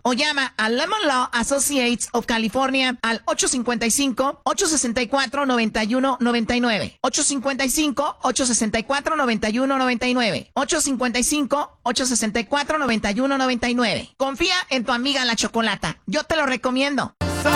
o llama a Lemon Law Associates of California al 855-864-9199. 855-864-9199. 855-864-9199. Confía en tu amiga la Chocolata. Yo te lo recomiendo.